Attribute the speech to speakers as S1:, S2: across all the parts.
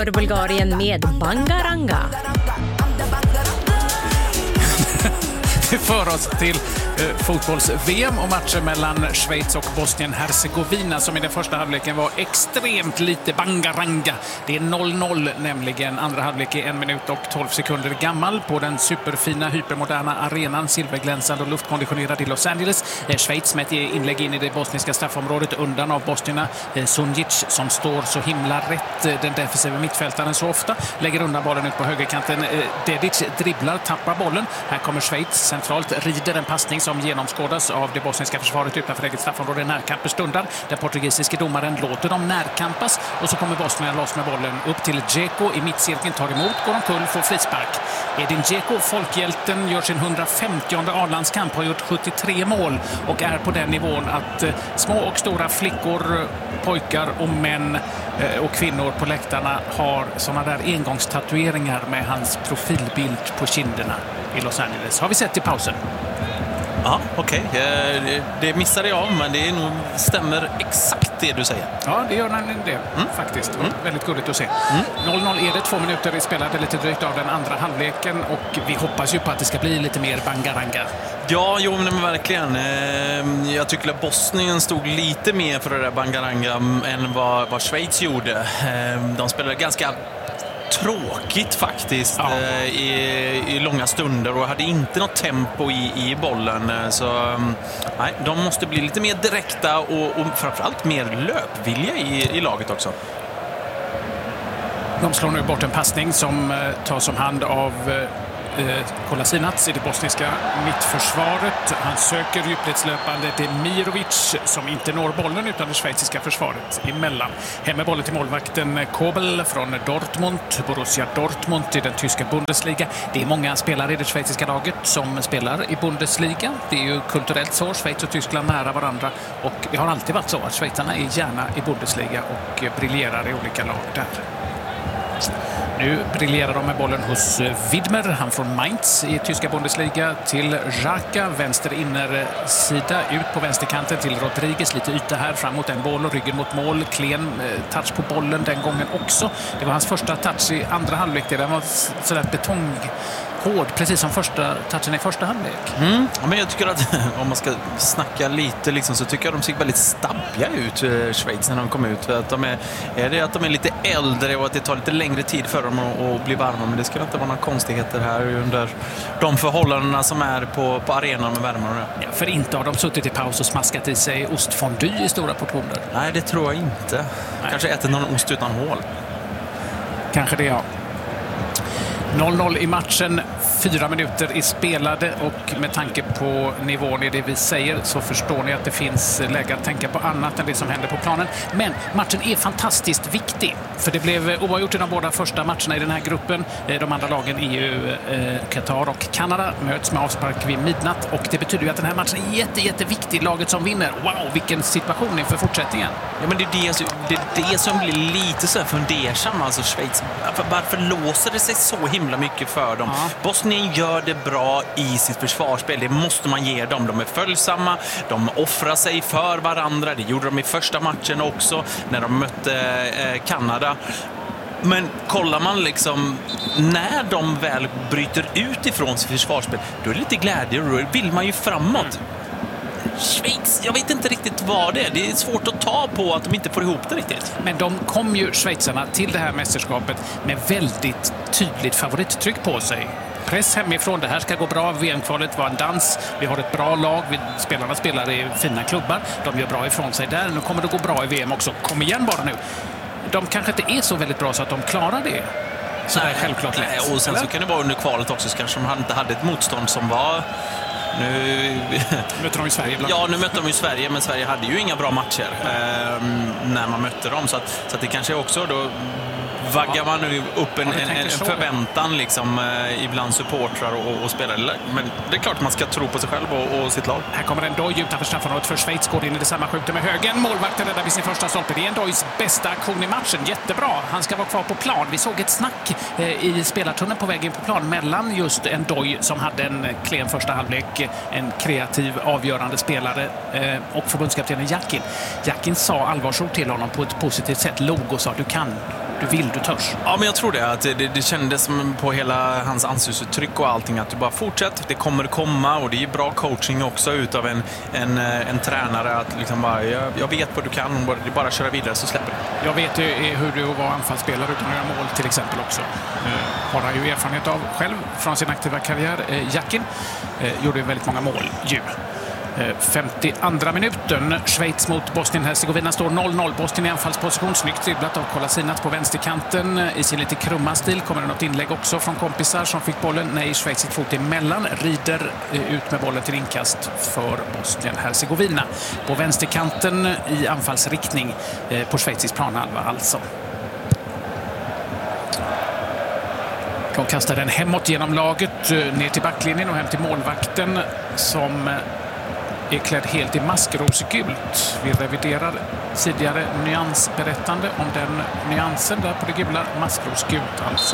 S1: Bulgarien med Bangaranga.
S2: Det för oss till fotbolls-VM och matchen mellan Schweiz och Bosnien-Hercegovina som i den första halvleken var extremt lite bangaranga. Det är 0-0 nämligen. Andra halvlek är 1 minut och 12 sekunder gammal på den superfina, hypermoderna arenan, silverglänsande och luftkonditionerad i Los Angeles. Schweiz med ett inlägg in i det bosniska straffområdet undan av bosnierna. Sunjic som står så himla rätt, den defensiva mittfältaren så ofta, lägger undan bollen ut på högerkanten. Dedic dribblar, tappar bollen. Här kommer Schweiz centralt, rider en passning som genomskådas av det bosniska försvaret utanför eget straffområde. Närkamp bestundar. Den portugisiske domaren låter dem närkampas och så kommer Bosnien loss med bollen upp till Dzeko i mittcirkeln, tar emot, går omkull, får frispark. Edin Dzeko, folkhjälten, gör sin 150:e A-landskamp, har gjort 73 mål och är på den nivån att små och stora flickor, pojkar och män och kvinnor på läktarna har såna där engångstatueringar med hans profilbild på kinderna i Los Angeles. Har vi sett i pausen?
S3: Ja, okej. Det missade jag, men det är nog, stämmer exakt det du säger.
S2: Ja, det gör det faktiskt. Väldigt gulligt att se. 0-0 är det, 2 minuter i spelade lite drygt av den andra halvleken och vi hoppas ju på att det ska bli lite mer bangaranga.
S3: Ja, jo, men verkligen. Jag tycker att Bosnien stod lite mer för det där bangaranga än vad Schweiz gjorde. De spelade ganska tråkigt faktiskt i långa stunder och hade inte något tempo i bollen. Så nej, de måste bli lite mer direkta och framförallt mer löpvilja i laget också.
S2: De slår nu bort en passning som tas om hand av Kolasinac i det bosniska mittförsvaret. Han söker djupledslöpande Demirovic som inte når bollen utan det schweiziska försvaret emellan. Hem med bollen till målvakten Kobel från Dortmund, Borussia Dortmund i den tyska Bundesliga. Det är många spelare i det schweiziska laget som spelar i Bundesliga. Det är ju kulturellt så, Schweiz och Tyskland nära varandra och det har alltid varit så att schweizarna är gärna i Bundesliga och briljerar i olika lag där. Nu briljerar de med bollen hos Widmer, han från Mainz i tyska Bundesliga, till Xhaka, vänster innersida, ut på vänsterkanten till Rodriguez, lite yta här fram mot en boll och ryggen mot mål. Klen touch på bollen den gången också. Det var hans första touch i andra halvlek, det var sådär betonghård, precis som första touchen i första halvlek.
S3: Ja, men jag tycker att om man ska snacka lite liksom, så tycker jag att de ser väldigt stabbiga ut, Schweiz, när de kom ut. Att de är lite äldre och att det tar lite längre tid för dem att bli varma, men det ska inte vara några konstigheter här under de förhållandena som är på arenan med värmen.
S2: Ja, för inte har de suttit i paus och smaskat i sig ostfondy i stora portioner.
S3: Nej, det tror jag inte. Nej. Kanske ätit någon ost utan hål.
S2: Kanske det, ja. 0-0 i matchen, 4 minuter i spelade och med tanke på nivån i det vi säger så förstår ni att det finns läge att tänka på annat än det som händer på planen. Men matchen är fantastiskt viktig för det blev oavgjort i de båda första matcherna i den här gruppen. De andra lagen EU, Qatar och Kanada möts med avspark vid midnatt och det betyder ju att den här matchen är jätteviktig. Laget som vinner, wow, vilken situation inför fortsättningen.
S3: Ja, men det är det som blir lite så fundersam, alltså Schweiz. Varför låser det sig så himla mycket för dem? Ja. Bosnien gör det bra i sitt försvarsspel. Det måste man ge dem. De är följsamma. De offrar sig för varandra. Det gjorde de i första matchen också när de mötte Kanada. Men kollar man liksom när de väl bryter ut ifrån sitt försvarsspel, då är det lite glädje och då vill man ju framåt. Schweiz, jag vet inte riktigt vad det är. Det är svårt att ta på att de inte får ihop det riktigt.
S2: Men de kom ju, schweizarna, till det här mästerskapet med väldigt tydligt favorittryck på sig. Press hemifrån, det här ska gå bra. VM-kvalet var en dans. Vi har ett bra lag. Spelarna spelar i fina klubbar. De gör bra ifrån sig där. Nu kommer det gå bra i VM också. Kom igen bara nu. De kanske inte är så väldigt bra så att de klarar det. Så det är självklart lätt.
S3: Nej, och sen så kan det vara under kvalet också så kanske de inte hade ett motstånd som var... Nu
S2: mötte de i Sverige ibland.
S3: Ja, nu mötte de i Sverige, men Sverige hade ju inga bra matcher när man mötte dem. Så att det kanske också då vaggar man nu upp en förväntan liksom, ibland supportrar och spelare. Men det är klart att man ska tro på sig själv och sitt lag.
S2: Här kommer en Doj utanför straffområdet för Schweiz. Går in i detsamma, skjuter med högen. Målvakten räddar vid sin första stolpe. Det är en Dojs bästa aktion i matchen. Jättebra. Han ska vara kvar på plan. Vi såg ett snack i spelartunneln på vägen på plan mellan just en Doj som hade en klen första halvlek, en kreativ, avgörande spelare och förbundskaptenen Jakin. Jakin sa allvarsord till honom på ett positivt sätt. Log och sa du kan du törs.
S3: Ja, men jag tror det. Att det kändes som på hela hans ansiktsuttryck och allting att du bara fortsätt, det kommer komma, och det är ju bra coaching också utav en tränare att liksom bara, jag vet vad du kan, det är bara att köra vidare så släpper det.
S2: Jag vet ju hur du var anfallsspelare utan att göra mål till exempel också. Har han ju erfarenhet av själv från sin aktiva karriär. Jakin gjorde ju väldigt många mål ju. 52 minuten. Schweiz mot Bosnien-Hercegovina står 0-0. Bosnien i anfallsposition. Snyggt dribblat av Kolasinac på vänsterkanten. I sin lite krumma stil kommer det något inlägg också från kompisar som fick bollen. Nej, Schweiz sitt fot emellan. Rider ut med bollen till inkast för Bosnien-Hercegovina. På vänsterkanten i anfallsriktning på schweizisk planhalva alltså. De kastar den hemåt genom laget, ner till backlinjen och hem till målvakten som är klädd helt i maskrosgult. Vi reviderar tidigare nyansberättande om den nyansen där på det gula. Maskrosgult alltså.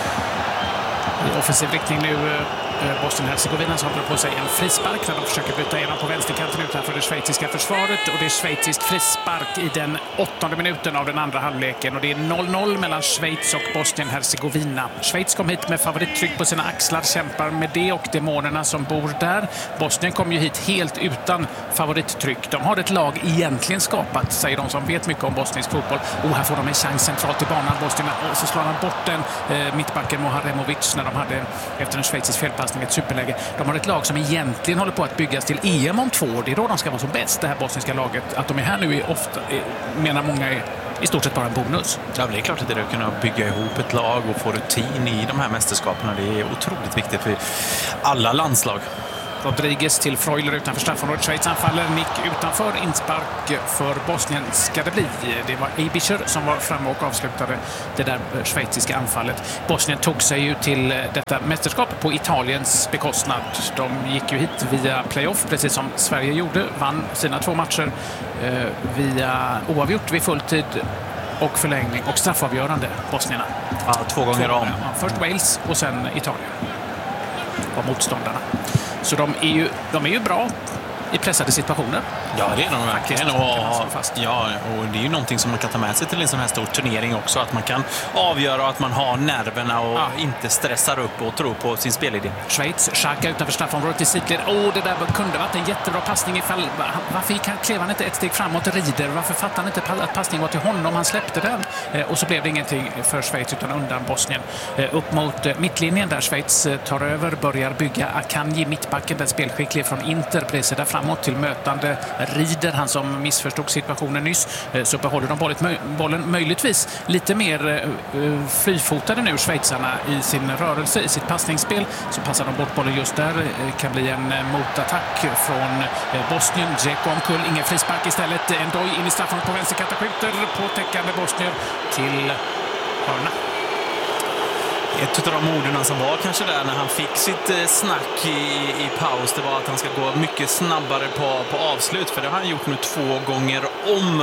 S2: I offensiv riktning nu Bosnien-Hercegovina som håller på sig en frispark när de försöker bryta igenom på vänsterkanten utanför det schweiziska försvaret. Och det är schweiziskt frispark i den 8:e minuten av den andra halvleken. Och det är 0-0 mellan Schweiz och Bosnien-Hercegovina. Schweiz kom hit med favorittryck på sina axlar, kämpar med det och demonerna som bor där. Bosnien kom ju hit helt utan favorittryck. De har ett lag egentligen skapat, säger de som vet mycket om bosnisk fotboll. Här får de en chans centralt i banan. Bosnien, och så slår han bort den mittbacken Moharemovic när de hade efter en schweizisk felpassning ett superläge. De har ett lag som egentligen håller på att byggas till EM om 2 år. Det är då de ska vara som bäst, det här bosniska laget. Att de är här nu är ofta, menar många, är i stort sett bara en bonus.
S3: Ja, det är klart att det är att kunna bygga ihop ett lag och få rutin i de här mästerskaperna. Det är otroligt viktigt för alla landslag.
S2: Rodriguez till Freuler utanför straffområdet. Schweiz anfaller. Nick utanför. Inspark för Bosnien ska det bli. Det var Eibischer som var framme och avslutade det där schweiziska anfallet. Bosnien tog sig ju till detta mästerskap på Italiens bekostnad. De gick ju hit via playoff, precis som Sverige gjorde. Vann sina 2 matcher via oavgjort vid fulltid och förlängning och straffavgörande Bosnierna.
S3: Ja, 2 gånger om.
S2: Först Wales och sen Italien var motståndarna. Så de är ju bra i pressade situationer.
S3: Ja, det är de verkligen. Och det är ju någonting som man kan ta med sig till en sån här stor turnering också. Att man kan avgöra att man har nerverna och inte stressar upp och tror på sin spelidé.
S2: Schweiz, Xhaka utanför straffområdet i sidled. Det där kunde varit en jättebra passning ifall. Varför klev han inte ett steg framåt och Rider? Varför fattade han inte att passningen var till honom? Han släppte den. Och så blev det ingenting för Schweiz utan undan Bosnien. Upp mot mittlinjen där Schweiz tar över, börjar bygga Akanji, mittbacken, den spelskicklig från Inter, precis där framåt till mötande Rider, han som missförstod situationen nyss. Så behåller de bollen möjligtvis lite mer frifotade nu, schweizarna, i sin rörelse, i sitt passningsspel. Så passar de bort bollen just där. Kan bli en motattack från Bosnien. Dzeko omkull, ingen frispark istället. Endoi in i straffområdet på vänsterkanten, skjuter på täckande Bosnien till hörna.
S3: Ett av de orden som var kanske där när han fick sitt snack i paus, det var att han ska gå mycket snabbare på avslut, för det har han gjort nu 2 gånger om.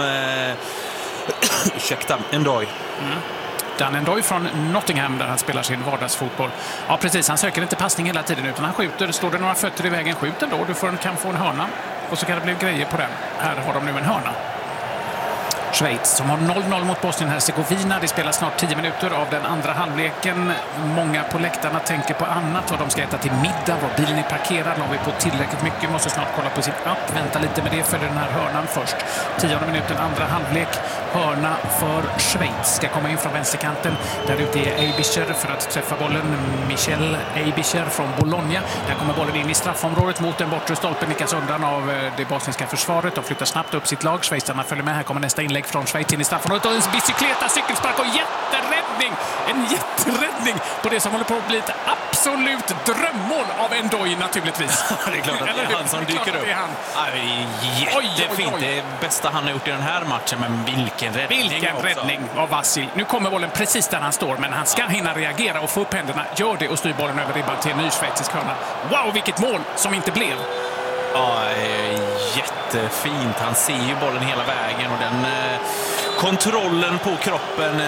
S3: Ursäkta, Endoi.
S2: Dan Endoi från Nottingham där han spelar sin vardagsfotboll. Ja, precis. Han söker inte passning hela tiden utan han skjuter. Står det några fötter i vägen, skjut ändå. Du kan få en hörna och så kan det bli grejer på den. Här har de nu en hörna. Schweiz som har 0-0 mot Bosnien-Hercegovina. Det spelar snart 10 minuter av den andra halvleken. Många på läktarna tänker på annat. Vad de ska äta till middag, var bilen är parkerad. Har vi på tillräckligt mycket, måste snart kolla på sin app. Vänta lite med det, följer den här hörnan först. 10:e minuten, andra halvlek. Hörna för Schweiz. Ska komma in från vänsterkanten. Där ute är Eibischer för att träffa bollen. Michel Eibischer från Bologna. Där kommer bollen in i straffområdet mot den bortre stolpen. Nickas undan av det bosniska försvaret. De flyttar snabbt upp sitt lag. Schweizarna följer med. Här kommer nästa inlägg från Schweiz in i straffområdet och en bicykleta, cykelspark och jätteräddning. En jätteräddning på det som håller på att bli ett absolut drömmål av Endoi naturligtvis.
S3: Det är klart att det är han som dyker upp. Jättefint. Det bästa han har gjort i den här matchen, men vilken räddning
S2: av Vasil. Nu kommer bollen precis där han står, men han ska hinna reagera och få upp händerna. Gör det och styr bollen över ribban till en ny schweizisk hörna. Wow, vilket mål som inte blev.
S3: Ja, jättefint. Han ser ju bollen hela vägen och den kontrollen på kroppen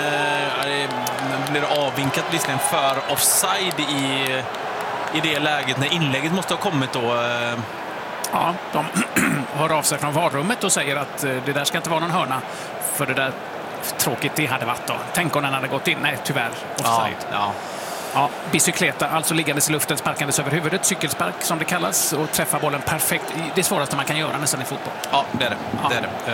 S3: blir avvinkat visserligen för offside i det läget när inlägget måste ha kommit då.
S2: Ja, de hör av sig från varummet och säger att det där ska inte vara någon hörna, för det där tråkigt det hade varit då. Tänk om den hade gått in. Nej, tyvärr. Offside. Ja, bicykleta, alltså liggandes i luften, sparkandes över huvudet, cykelspark som det kallas, och träffa bollen perfekt. Det svåraste man kan göra nästan i fotboll.
S3: Ja, det är det. Ja.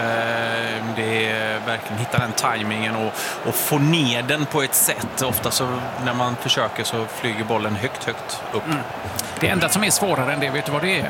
S3: Det är verkligen hitta den tajmingen och få ner den på ett sätt. Ofta så när man försöker så flyger bollen högt upp.
S2: Det enda som är svårare än det, vet du vad det är?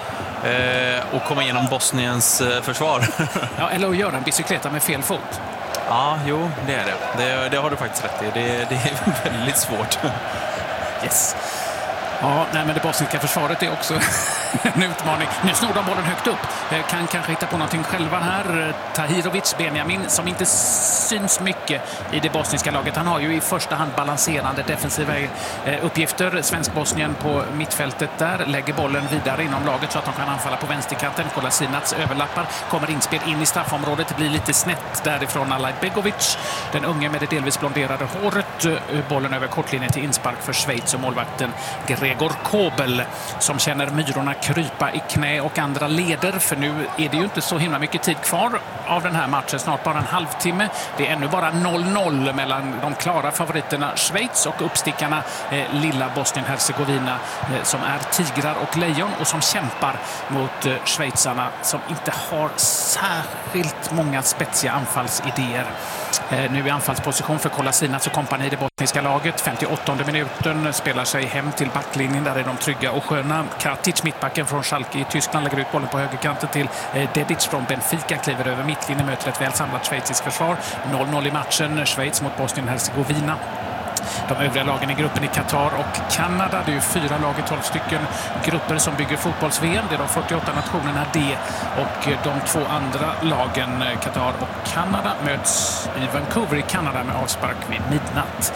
S3: Och komma igenom Bosniens försvar.
S2: Ja, eller att göra en bicykleta med fel fot.
S3: Ja, jo, det är det. Det har du faktiskt rätt i. Det är väldigt svårt.
S2: Yes. Ja, nej, men det bosniska försvaret är också en utmaning. Nu snor de bollen högt upp. Kan kanske hitta på någonting själva här. Tahirovic, Benjamin, som inte syns mycket i det bosniska laget. Han har ju i första hand balanserande defensiva uppgifter. Svensk-Bosnien på mittfältet där lägger bollen vidare inom laget så att de kan anfalla på vänsterkanten. Kolasinac överlappar, kommer inspel in i straffområdet. Det blir lite snett därifrån Alaj Begovic. Den unge med det delvis blonderade håret. Bollen över kortlinjen till inspark för Schweiz och målvakten Gregor Kobel som känner myrorna krypa i knä och andra leder, för nu är det ju inte så himla mycket tid kvar av den här matchen, snart bara en halvtimme. Det är ännu bara 0-0 mellan de klara favoriterna Schweiz och uppstickarna lilla Bosnien-Hercegovina som är tigrar och lejon och som kämpar mot schweizarna som inte har särskilt många spetsiga anfallsidéer. Nu i anfallsposition för Kolasinac och kompani i det bosniska laget. 58:e minuten spelar sig hem till backlinjen. Där är de trygga och sköna. Kratic, mittbacken från Schalke i Tyskland, lägger ut bollen på högerkanten till Dedic från Benfica. Kliver över mittlinjen, möter ett väl samlat schweiziskt försvar. 0-0 i matchen. Schweiz mot Bosnien-Hercegovina. De övriga lagen i gruppen i Qatar och Kanada. Det är ju 4 lag i 12 stycken grupper som bygger fotbolls-VM. Det är de 48 nationerna D. Och de 2 andra lagen, Qatar och Kanada, möts i Vancouver i Kanada med avspark vid midnatt.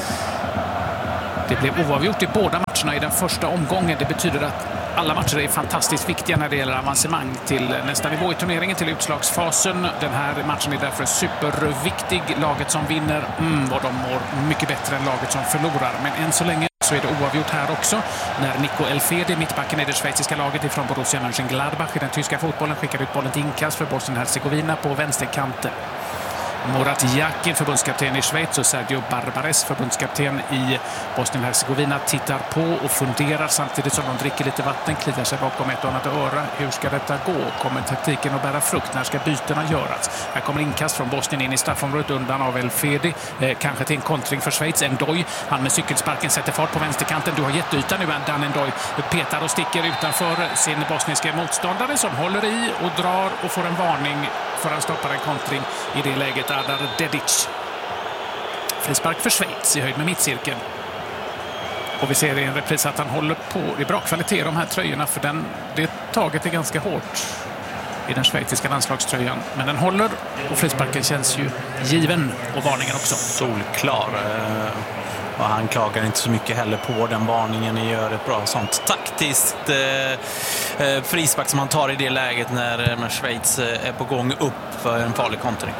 S2: Det blev oavgjort i båda matcherna i den första omgången. Det betyder att alla matcher är fantastiskt viktiga när det gäller avancemang till nästa nivå i turneringen, till utslagsfasen. Den här matchen är därför superviktig. Laget som vinner, vad de mår mycket bättre än laget som förlorar. Men än så länge så är det oavgjort här också. När Nico Elfedi, mittbacken i det schweiziska laget ifrån Borussia Mönchengladbach i den tyska fotbollen, skickar ut bollen till inkast för Bosnien-Hercegovina på vänsterkanten. Murat Yakin, förbundskapten i Schweiz, och Sergio Barbares, förbundskapten i Bosnien-Hercegovina, tittar på och funderar samtidigt som de dricker lite vatten, kliar sig bakom ett och annat öra. Hur ska detta gå? Kommer taktiken att bära frukt? När ska bytena göras? Här kommer inkast från Bosnien in i straffområdet undan av Elfedi. Kanske till en kontring för Schweiz. Ndoye, han med cykelsparken sätter fart på vänsterkanten. Du har jätteyta nu, Dan Ndoye petar och sticker utanför sin bosniska motståndare som håller i och drar och får en varning för att stoppa en kontring i det läget. Adar Dedic. Frispark för Schweiz i höjd med mittcirkeln. Och vi ser i en repris att han håller på. Det är bra kvalitet i de här tröjorna, för det taget är ganska hårt i den schweiziska landslagströjan. Men den håller och frisparken känns ju given, och varningen också.
S3: Solklar. Och han klagar inte så mycket heller på den varningen. Gör ett bra sånt taktiskt frispark som han tar i det läget när Schweiz är på gång upp för en farlig kontring.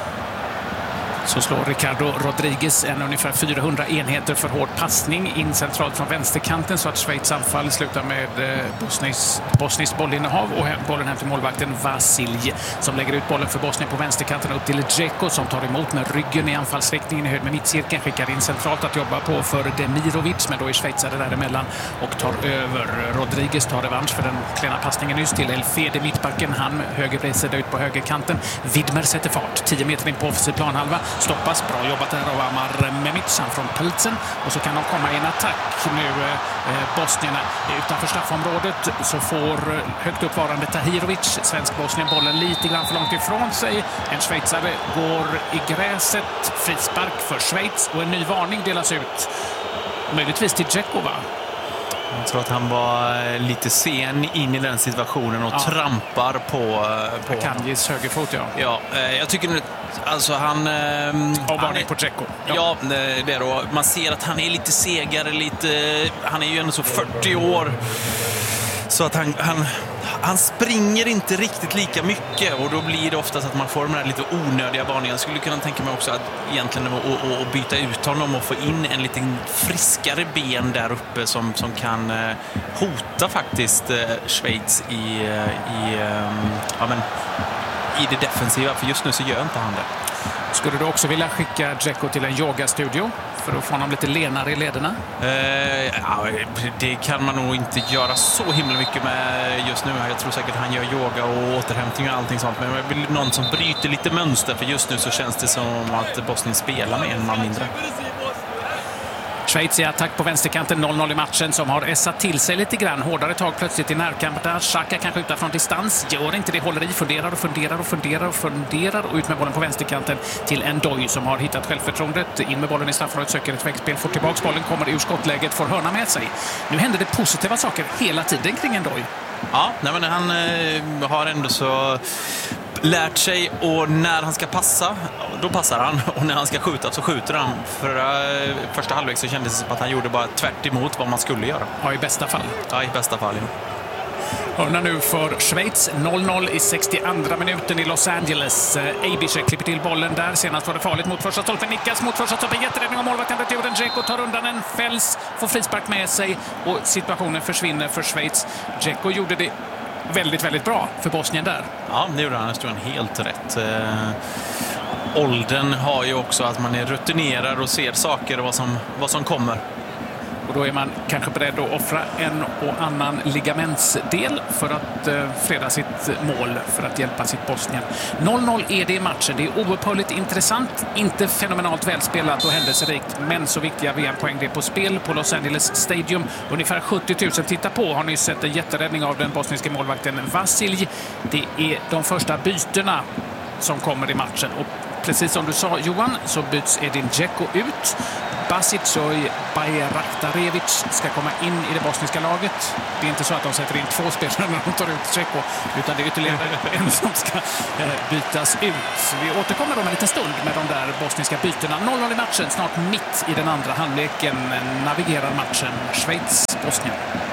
S2: Så slår Ricardo Rodriguez en ungefär 400 enheter för hård passning in centralt från vänsterkanten, så att Schweiz anfall slutar med Bosniens bollinnehav och bollen hem till målvakten Vasilj som lägger ut bollen för Bosnien på vänsterkanten upp till Dzeko som tar emot med ryggen i anfallsriktningen i höjd med mittcirkeln, skickar in centralt att jobba på för Demirovic, men då är schweizare däremellan och tar över. Rodriguez tar revansch för den klena passningen nyss till Elfedi, mittbacken. Han högerbredsida ut på högerkanten. Widmer sätter fart 10 meter in på offensiv planhalva. Stoppas, bra jobbat där av Amar Memican från Pilsen, och så kan de komma i en attack nu. Bosnierna utanför straffområdet, så får högt uppvarande Tahirovic, svensk-Bosnien, bollen lite grann för långt ifrån sig. En schweizare går i gräset, frispark för Schweiz och en ny varning delas ut. Möjligtvis till Dzeko, va?
S3: Jag tror att han var lite sen in i den situationen och trampar på
S2: Akanjis högerfot,
S3: ja. Jag tycker nu, alltså han...
S2: Och varning på Dzeko.
S3: Ja, det är då. Man ser att han är lite segare, han är ju ändå så 40 år. Så att han springer inte riktigt lika mycket, och då blir det oftast att man får de här lite onödiga varningarna. Jag skulle kunna tänka mig också att egentligen att byta ut honom och få in en lite friskare ben där uppe som kan hota faktiskt Schweiz i det defensiva, för just nu så gör inte han det.
S2: Skulle du också vilja skicka Dzeko till en yogastudio för att få honom lite lenare i lederna?
S3: Det kan man nog inte göra så himla mycket med just nu. Jag tror säkert han gör yoga och återhämtning och allting sånt. Men jag vill någon som bryter lite mönster, för just nu så känns det som att Bosnien spelar med en man mindre.
S2: Schweiz i attack på vänsterkanten, 0-0 i matchen som har essat till sig lite grann. Hårdare tag plötsligt i närkamp där. Xhaka kan skjuta från distans, gör inte det, håller i, funderar och ut med bollen på vänsterkanten till Ndoye som har hittat självförtroendet. In med bollen i straffområdet, söker ett väggspel, får tillbaks bollen, kommer ur skottläget, får hörna med sig. Nu händer det positiva saker hela tiden kring Ndoye.
S3: Ja, men han har ändå så lärt sig, och när han ska passa, då passar han, och när han ska skjuta så skjuter han. Första halvlek så kändes det som att han gjorde bara tvärt emot vad man skulle göra.
S2: Ja, i bästa fall.
S3: Ja, i bästa fall, ja.
S2: Hörna nu för Schweiz, 0-0 i 62 minuten i Los Angeles. Aebischer klipper till bollen där. Senast var det farligt mot första stolpen. Nickas mot första stolpen. Jätteräddning av målvakten. Returen. Dzeko tar undan en, fälls, får frispark med sig och situationen försvinner för Schweiz. Dzeko gjorde det väldigt, väldigt bra för Bosnien där.
S3: Ja, det gjorde han. Det stod han helt rätt. Åldern har ju också att man är rutinerad och ser saker och vad som kommer.
S2: Och då är man kanske beredd att offra en och annan ligamentsdel för att freda sitt mål, för att hjälpa sitt Bosnien. 0-0 är det i matchen. Det är oupphörligt intressant, inte fenomenalt välspelat och händelserikt, men så viktiga VM-poäng det är på spel på Los Angeles Stadium. Ungefär 70 000 tittar på. Har ni sett en jätteräddning av den bosniska målvakten Vasilj. Det är de första bytena som kommer i matchen. Och precis som du sa, Johan, så byts Edin Dzeko ut. Basic och Bajraktarevic ska komma in i det bosniska laget. Det är inte så att de sätter in 2 spelare när de tar ut Dzeko, utan det är ytterligare en som ska bytas ut. Vi återkommer om en liten stund med de där bosniska bytena. 0-0 i matchen, snart mitt i den andra halvleken navigerar matchen Schweiz-Bosnien.